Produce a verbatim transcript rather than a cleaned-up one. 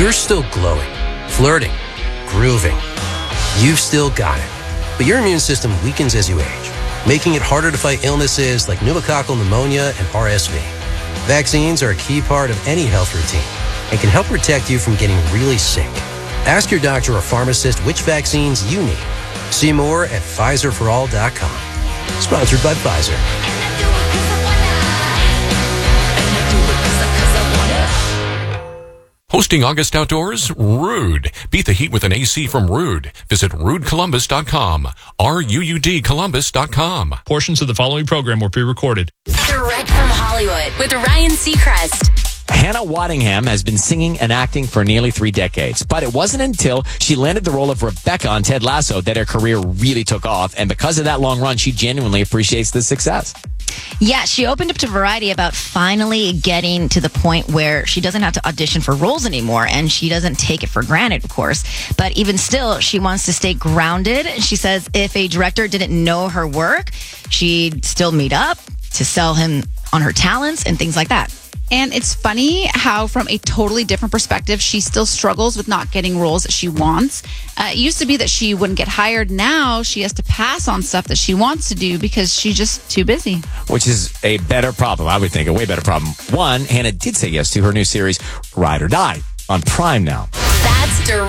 You're still glowing, flirting, grooving. You've still got it. But your immune system weakens as you age, making it harder to fight illnesses like pneumococcal pneumonia and R S V. Vaccines are a key part of any health routine and can help protect you from getting really sick. Ask your doctor or pharmacist which vaccines you need. See more at Pfizer for all dot com. Sponsored by Pfizer. Hosting August Outdoors? Ruud. Beat the heat with an A C from Ruud. Visit ruud columbus dot com. R U U D Columbus dot com. Portions of the following program were pre-recorded. Direct from Hollywood with Ryan Seacrest. Hannah Waddingham has been singing and acting for nearly three decades, but it wasn't until she landed the role of Rebecca on Ted Lasso that her career really took off, and because of that long run, she genuinely appreciates the success. Yeah, she opened up to Variety about finally getting to the point where she doesn't have to audition for roles anymore, and she doesn't take it for granted, of course. But even still, she wants to stay grounded. She says if a director didn't know her work, she'd still meet up to sell him on her talents and things like that. And it's funny how, from a totally different perspective, she still struggles with not getting roles that she wants. Uh, it used to be that she wouldn't get hired. Now she has to pass on stuff that she wants to do because she's just too busy. Which is a better problem, I would think, a way better problem. One, Hannah did say yes to her new series, Ride or Die, on Prime now. That's direct.